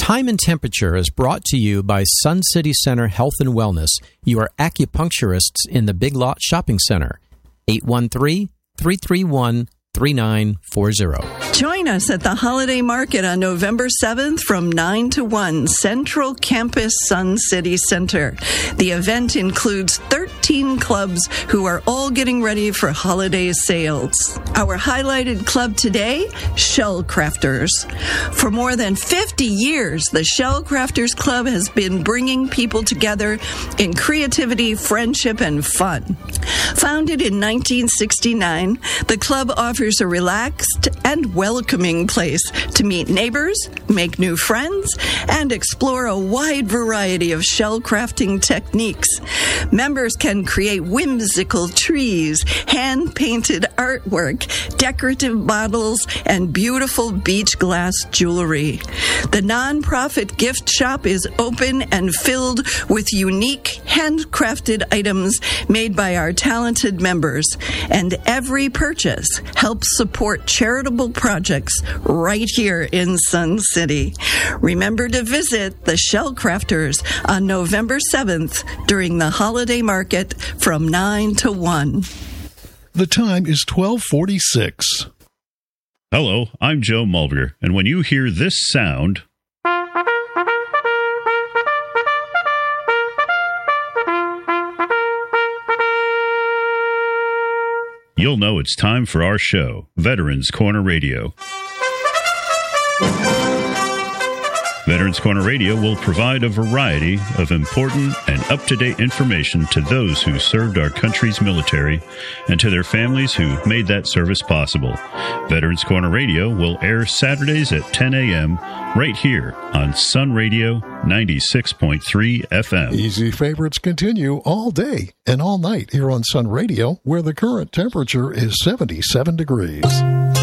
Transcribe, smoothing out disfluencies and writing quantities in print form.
Time and Temperature is brought to you by Sun City Center Health and Wellness, your acupuncturists in the Big Lot Shopping Center. 813-331-3940. Join us at the Holiday Market on November 7th from 9 to 1, Central Campus Sun City Center. The event includes 13 clubs who are all getting ready for holiday sales. Our highlighted club today, Shell Crafters. For more than 50 years, the Shell Crafters Club has been bringing people together in creativity, friendship, and fun. Founded in 1969, the club offers a relaxed and welcoming place to meet neighbors, make new friends, and explore a wide variety of shell crafting techniques. Members can create whimsical trees, hand-painted artwork, decorative bottles, and beautiful beach glass jewelry. The nonprofit gift shop is open and filled with unique handcrafted items made by our talented members, and every purchase helps support charitable projects right here in Sun City. Remember to visit the Shell Crafters on November 7th during the holiday market from 9 to 1. The time is 12:46. Hello, I'm Joe Mulvier, and when you hear this sound, you'll know it's time for our show, Veterans Corner Radio. Veterans Corner Radio will provide a variety of important and up-to-date information to those who served our country's military and to their families who made that service possible. Veterans Corner Radio will air Saturdays at 10 a.m. right here on Sun Radio 96.3 FM. Easy favorites continue all day and all night here on Sun Radio, where the current temperature is 77 degrees.